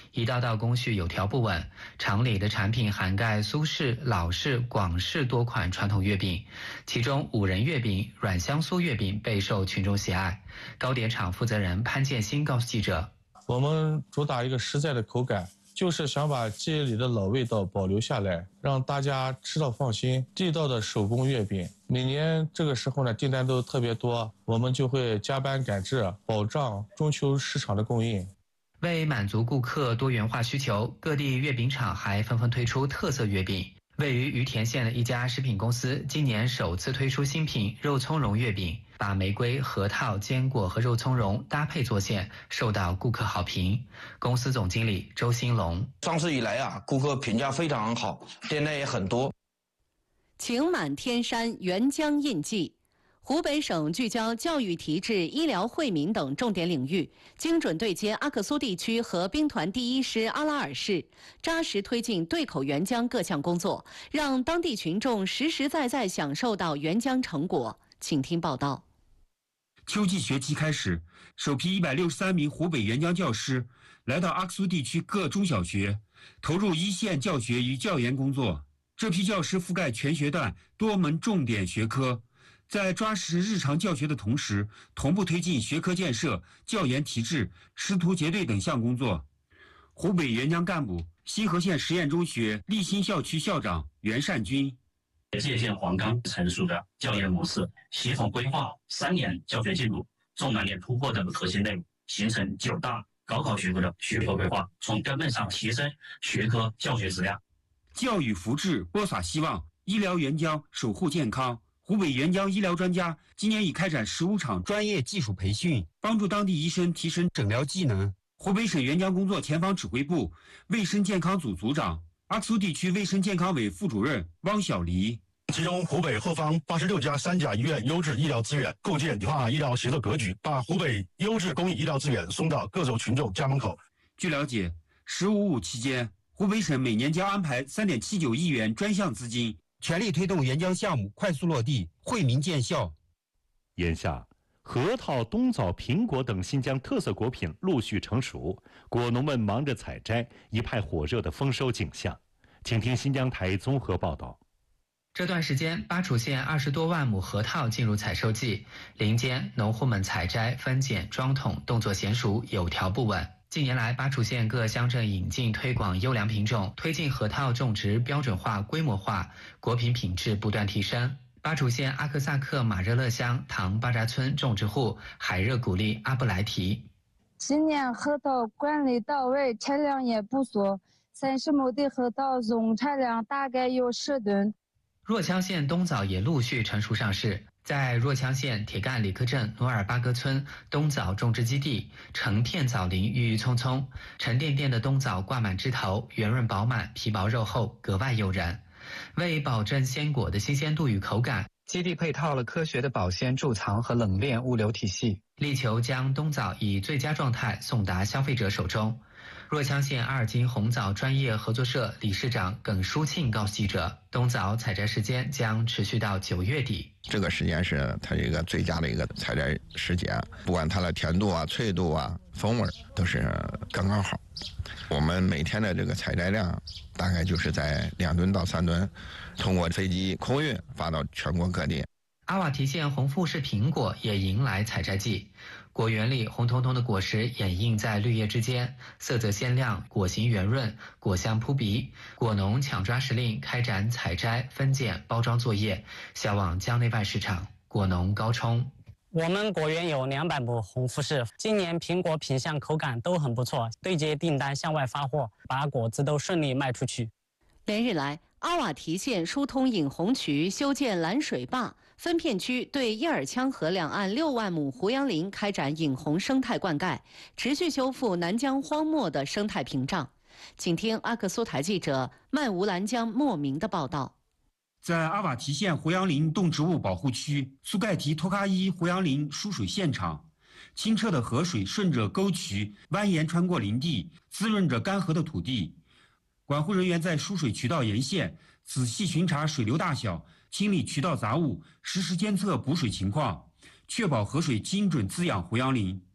一道道工序有条不紊。厂里的产品涵盖苏式、老式、广式多款传统月饼，其中五仁月饼、软香酥月饼备受群众喜爱。糕点厂负责人潘建新告诉记者：“ 我们主打一个实在的口感。”就是想把记忆里的老味道保留下来，让大家吃到放心。地道的手工月饼，每年这个时候呢，订单都特别多，我们就会加班赶制，保障中秋市场的供应。 为满足顾客多元化需求，各地月饼厂还纷纷推出特色月饼。位于于田县的一家食品公司今年首次推出新品肉苁蓉月饼，把玫瑰、核桃、坚果和肉苁蓉搭配做馅，受到顾客好评。公司总经理周兴龙： 上市以来顾客评价非常好，店内也很多。 晴满天山，沅江印记。湖北省聚焦教育提质、医疗惠民等重点领域，精准对接阿克苏地区和兵团第一师阿拉尔市，扎实推进对口沅江各项工作，让当地群众实实在在享受到沅江成果。请听报道。 秋季学期开始，首批163名湖北沅江教师来到阿克苏地区各中小学，投入一线教学与教研工作。这批教师覆盖全学段多门重点学科，在抓实日常教学的同时，同步推进学科建设、教研提质、师徒结对等项工作。湖北沅江干部西河县实验中学立新校区校长袁善军： 借鉴黄冈成熟的教研模式，系统规划3年教学进度、重难点突破等核心内容，形成9大高考学科的学科规划，从根本上提升学科教学质量。 教育福祉，播撒希望，医疗沅江，守护健康。湖北沅江医疗专家今年已开展15场专业技术培训，帮助当地医生提升诊疗技能。湖北省沅江工作前方指挥部卫生健康组组长、阿克苏地区卫生健康委副主任汪小黎： 其中湖北后方86家3甲医院优质医疗资源，构建跨医疗协作格局，把湖北优质公益医疗资源送到各州群众家门口。 据了解，“15+5”期间，湖北省每年将安排3.79亿元专项资金，全力推动沅江项目快速落地，惠民见效。 眼下，核桃、冬枣、苹果等新疆特色果品陆续成熟，果农们忙着采摘，一派火热的丰收景象。请听新疆台综合报道。 这段时间，巴楚县20多万亩核桃进入采收季，林间农户们采摘、分拣、装桶动作娴熟，有条不紊。近年来，巴楚县各乡镇引进推广优良品种，推进核桃种植标准化、规模化，果品品质不断提升。巴楚县阿克萨克马热勒乡唐巴扎村种植户海热古丽阿布莱提： 今年核桃管理到位，产量也不错，30亩的核桃总产量大概有10吨。 若羌县冬枣也陆续成熟上市。在若羌县铁干里克镇努尔巴格村冬枣种植基地，成片枣林郁郁葱葱，沉甸甸的冬枣挂满枝头，圆润饱满，皮薄肉厚，格外诱人。为保证鲜果的新鲜度与口感，基地配套了科学的保鲜贮藏和冷链物流体系，力求将冬枣以最佳状态送达消费者手中。若羌县阿尔金红枣专业合作社理事长耿书庆告诉记者，冬枣采摘时间将持续到9月底。 这个时间是它一个最佳的一个采摘时间，不管它的甜度啊、脆度啊、风味都是刚刚好。我们每天的这个采摘量大概就是在2吨到3吨，通过飞机空运发到全国各地。 阿瓦提县红富士苹果也迎来采摘季，果园里红彤彤的果实掩映在绿叶之间，色泽鲜亮，果形圆润，果香扑鼻。果农抢抓时令，开展采摘、分拣、包装作业，销往疆内外市场。果农高冲： 我们果园有200亩红富士，今年苹果品相口感都很不错，对接订单向外发货，把果子都顺利卖出去。 连日来，阿瓦提县疏通引洪渠，修建拦水坝，分片区对叶尔羌河两岸6万亩胡杨林开展引洪生态灌溉，持续修复南疆荒漠的生态屏障。请听阿克苏台记者曼吴兰江莫名的报道。 在阿瓦提县胡杨林动植物保护区苏盖提托卡伊胡杨林输水现场，清澈的河水顺着沟渠蜿蜒穿过林地，滋润着干涸的土地。管护人员在输水渠道沿线仔细巡查水流大小，清理渠道杂物，实时监测补水情况，确保河水精准滋养胡杨林。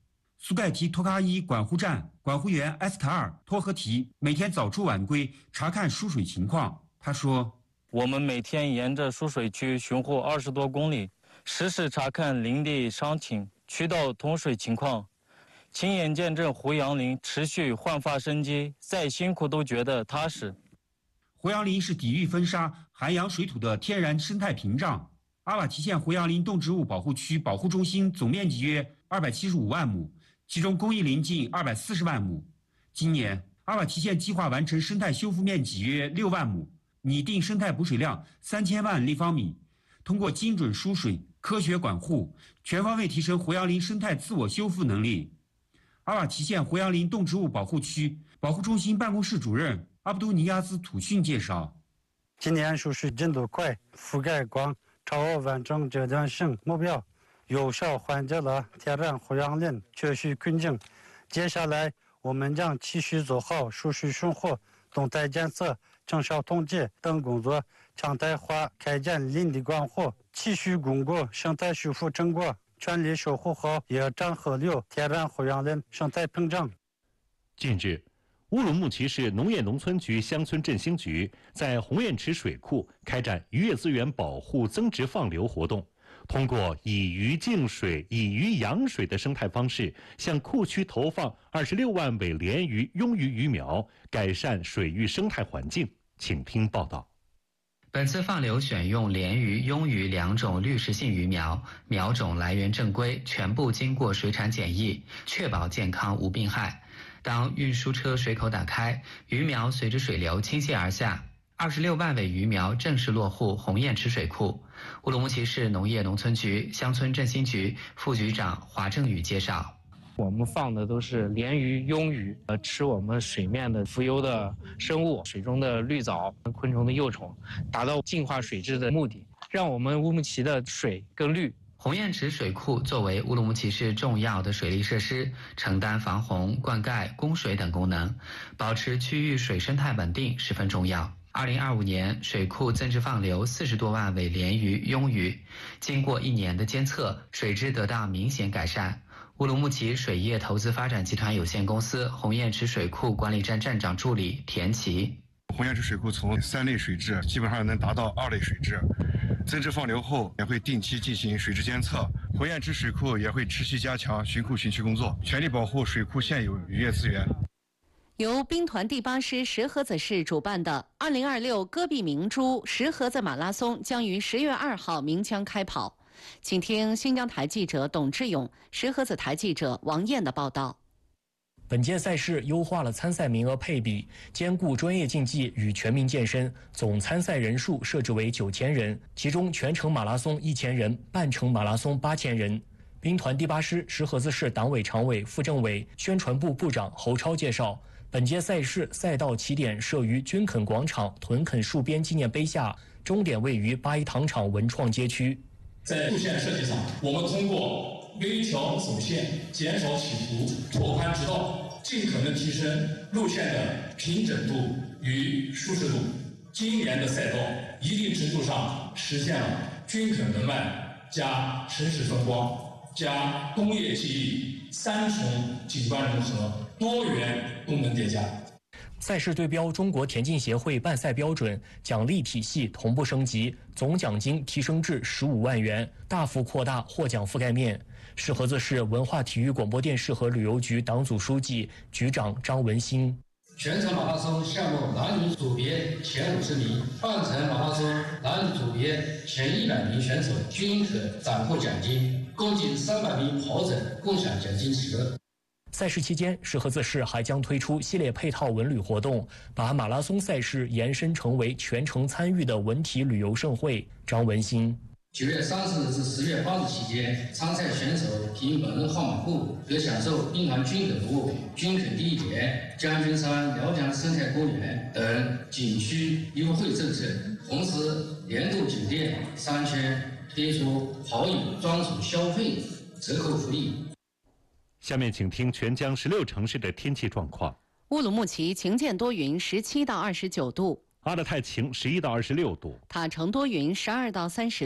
苏盖提托卡伊管护站管护员埃斯塔尔托和提每天早出晚归查看输水情况。他说：“ 我们每天沿着输水区巡护20多公里，实时查看林地伤情、渠道通水情况，亲眼见证胡杨林持续焕发生机，再辛苦都觉得踏实。” 胡杨林是抵御风沙、涵养水土的天然生态屏障。阿瓦提县胡杨林动植物保护区保护中心总面积约275万亩，其中公益林近240万亩。今年，阿瓦提县计划完成生态修复面积约6万亩，拟定生态补水量3000万立方米。通过精准输水、科学管护，全方位提升胡杨林生态自我修复能力。阿瓦提县胡杨林动植物保护区保护中心办公室主任阿卜杜尼亚兹土逊介绍：“ 今年输水进度快，覆盖广，超额完成阶段性目标，有效缓解了天然胡杨林缺水困境。接下来，我们将继续做好输水巡护、动态监测、成效统计等工作，常态化开展林地管护，继续巩固生态修复成果，全力守护好野漳河流天然胡杨林生态屏障。” 近日，乌鲁木齐市农业农村局乡村振兴局在红雁池水库开展渔业资源保护增值放流活动，通过以鱼净水、以鱼养水的生态方式，向库区投放26万尾鲢鱼、鳙鱼鱼苗，改善水域生态环境。请听报道。 本次放流选用鲢鱼、鳙鱼2种滤食性鱼苗，苗种来源正规，全部经过水产检疫，确保健康无病害。当运输车水口打开，鱼苗随着水流倾泻而下，26万尾鱼苗正式落户红雁池水库。乌鲁木齐市农业农村局乡村振兴局副局长华正宇介绍：“ 我们放的都是鲢鱼、鳙鱼，吃我们水面的浮游的生物、水中的绿藻、昆虫的幼虫，达到净化水质的目的，让我们乌鲁木齐的水更绿。” 红雁池水库作为乌鲁木齐市重要的水利设施，承担防洪、灌溉、供水等功能，保持区域水生态稳定十分重要。2025年，水库增值放流40多万尾鲢鱼、鳙鱼，经过1年的监测，水质得到明显改善。乌鲁木齐水业投资发展集团有限公司红雁池水库管理站站长助理田奇：“ 红雁池水库从3类水质基本上能达到2类水质。增值放流后也会定期进行水质监测，红雁池水库也会持续加强巡库巡区工作，全力保护水库现有渔业资源。” 由兵团第8师石河子市主办的2026戈壁明珠石河子马拉松将于10月2号鸣枪开跑。请听新疆台记者董志勇、石河子台记者王燕的报道。 本届赛事优化了参赛名额配比，兼顾专业竞技与全民健身，总参赛人数设置为9000人，其中全程马拉松1000人，半程马拉松8000人。兵团第8师石河子市党委常委、副政委、宣传部部长侯超介绍，本届赛事赛道起点设于军垦广场屯垦戍边纪念碑下，终点位于八一糖厂文创街区。 在路线设计上，我们通过微调走线，减少起伏，拓宽直道，尽可能提升路线的平整度与舒适度。今年的赛道一定程度上实现了军垦人脉加城市风光加工业记忆3重景观融合，多元功能叠加。 赛事对标中国田径协会办赛标准，奖励体系同步升级，总奖金提升至15万元，大幅扩大获奖覆盖面。石河子市文化体育广播电视和旅游局党组书记、局长张文新： 全程马拉松项目男女组别前50名，半程马拉松男女组别前100名选手均可斩获奖金，共计300名跑者共享奖金池。 赛事期间，石河子市还将推出系列配套文旅活动，把马拉松赛事延伸成为全程参与的文体旅游盛会。张文新 ：9月30日至10月8日期间，参赛选手凭本人号码簿可享受兵团军垦服务、军垦第1节、将军山辽江生态公园等景区优惠政策，同时年度酒店3圈推出好友专属消费折扣福利。 下面请听全疆16城市的天气状况。 乌鲁木齐晴间多云，17到29度； 阿勒泰晴，11到26度； 塔城多云，12到30度；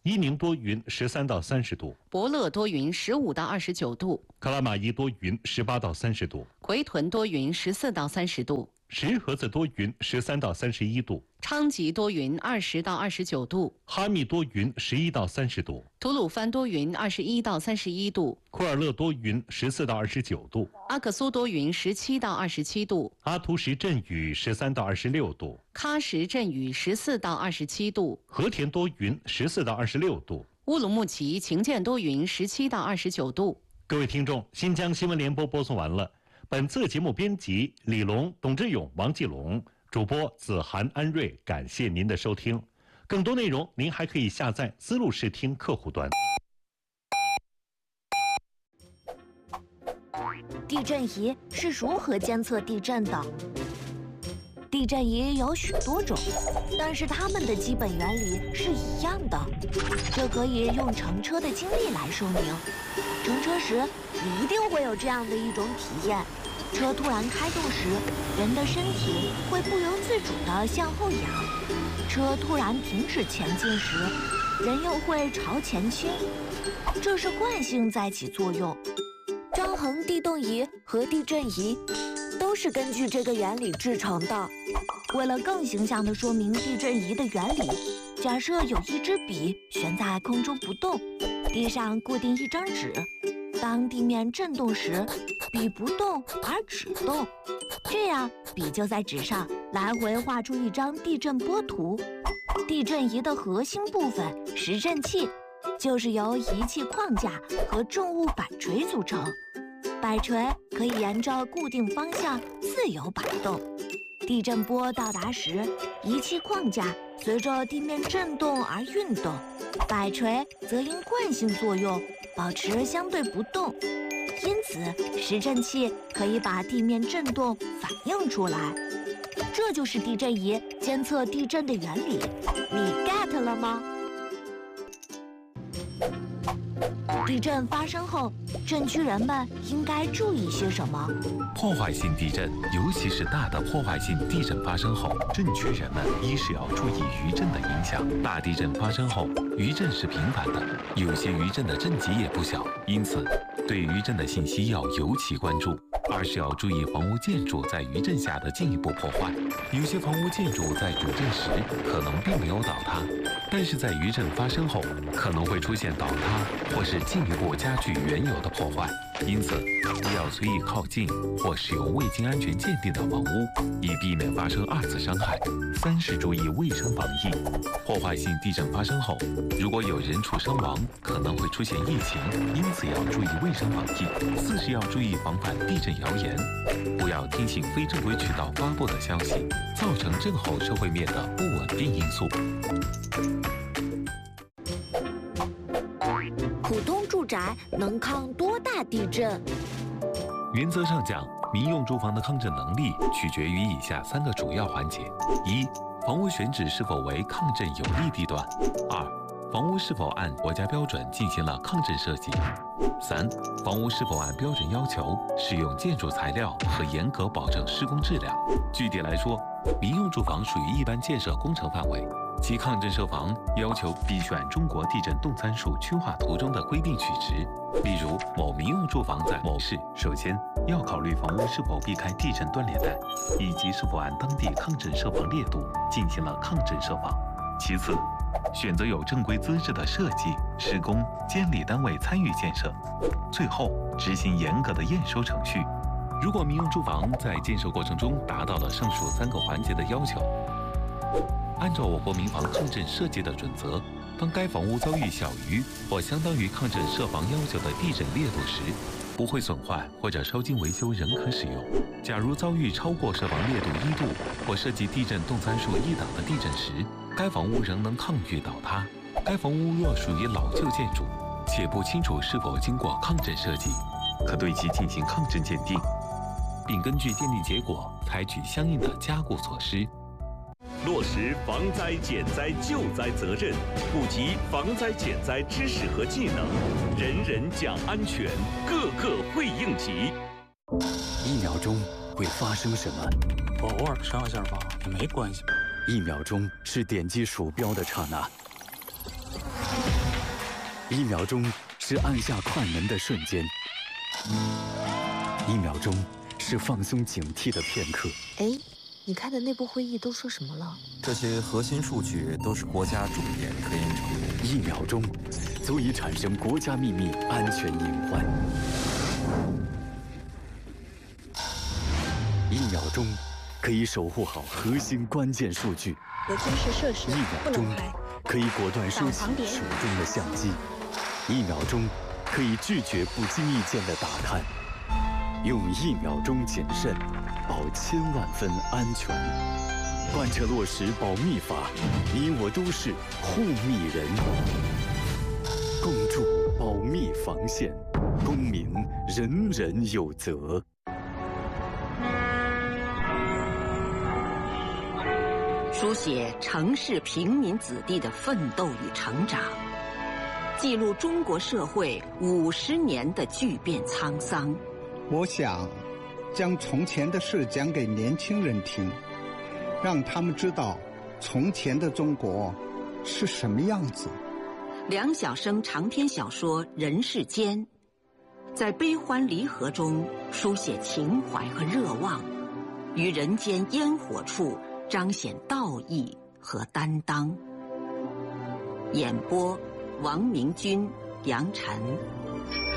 伊宁多云13到30度， 博乐多云15到29度， 克拉玛依多云18到30度， 奎屯多云14到30度， 石河子多云13到31度， 昌吉多云20到29度， 哈密多云11到30度， 吐鲁番多云21到31度， 库尔勒多云14到29度， 阿克苏多云17到27度， 阿图什阵雨13到26度， 喀什阵雨14到27度， 和田多云14到26度， 乌鲁木齐晴见多云17到29度。 各位听众，新疆新闻联播播送完了。本次节目编辑李龙、董志勇、王继龙，主播子涵、安瑞，感谢您的收听。更多内容您还可以下载丝路视听客户端。 地震仪是如何监测地震的？地震仪有许多种，但是它们的基本原理是一样的。这可以用乘车的经历来说明。乘车时，你一定会有这样的一种体验：车突然开动时，人的身体会不由自主地向后仰；车突然停止前进时，人又会朝前倾。这是惯性在起作用。张衡地动仪和地震仪都是根据这个原理制成的。为了更形象地说明地震仪的原理，假设有一支笔悬在空中不动，地上固定一张纸。当地面震动时，笔不动而纸动，这样笔就在纸上来回画出一张地震波图。地震仪的核心部分时振器，就是由仪器框架和重物摆锤组成。摆锤可以沿着固定方向自由摆动。地震波到达时，仪器框架随着地面震动而运动，摆锤则因惯性作用保持相对不动。因此，时振器可以把地面震动反映出来。这就是地震仪监测地震的原理，你 get 了吗？地震发生后，震区人们应该注意些什么？ 破坏性地震，尤其是大的破坏性地震发生后，震区人们一是要注意余震的影响。大地震发生后，余震是频繁的，有些余震的震级也不小，因此对余震的信息要尤其关注。二是要注意房屋建筑在余震下的进一步破坏，有些房屋建筑在主震时可能并没有倒塌，但是在余震发生后可能会出现倒塌或是进一步加剧原有的破坏，因此不要随意靠近或使用未经安全鉴定的房屋，以避免发生二次伤害。三是注意卫生防疫，破坏性地震发生后，如果有人畜伤亡，可能会出现疫情，因此要注意卫生防疫。四是要注意防范地震谣言，不要听信非正规渠道发布的消息，造成震后社会面的不稳定因素。 普通住宅能抗多大地震？ 原则上讲，民用住房的抗震能力取决于以下3个主要环节：一、房屋选址是否为抗震有利地段；二、房屋是否按国家标准进行了抗震设计；三、房屋是否按标准要求使用建筑材料和严格保证施工质量。具体来说，民用住房属于一般建设工程范围，其抗震设防要求必须按中国地震动参数区划图中的规定取值。例如，某民用住房在某市，首先要考虑房屋是否避开地震断裂带，以及是否按当地抗震设防烈度进行了抗震设防。其次，选择有正规资质的设计、施工、监理单位参与建设。最后，执行严格的验收程序。如果民用住房在建设过程中达到了上述3个环节的要求，按照我国民房抗震设计的准则，当该房屋遭遇小于或相当于抗震设防要求的地震烈度时，不会损坏或者稍经维修仍可使用。假如遭遇超过设防烈度1度或涉及地震动参数1档的地震时，该房屋仍能抗御倒塌。该房屋若属于老旧建筑，且不清楚是否经过抗震设计，可对其进行抗震鉴定，并根据鉴定结果采取相应的加固措施。 落实防灾减灾救灾责任，普及防灾减灾知识和技能，人人讲安全，个个会应急。 1秒钟会发生什么？ 偶尔伤一下吧，也没关系。 1秒钟是点击鼠标的刹那。 1秒钟是按下快门的瞬间，1秒钟是放松警惕的片刻。 哎，你开的内部会议都说什么了？ 这些核心数据都是国家重点科研成果，1秒钟足以产生国家秘密安全隐患。1秒钟可以守护好核心关键数据。 有军事设施 1秒钟可以果断收起手中的相机。1秒钟可以拒绝不经意间的打探。用1秒钟谨慎，保1000万分安全。贯彻落实保密法，你我都是护密人。共筑保密防线，公民人人有责。 书写城市平民子弟的奋斗与成长，记录中国社会50年的巨变沧桑。 我想将从前的事讲给年轻人听，让他们知道从前的中国是什么样子。 梁晓声长篇小说《人世间》，在悲欢离合中书写情怀和热望，于人间烟火处彰显道义和担当。演播：王明君、杨晨。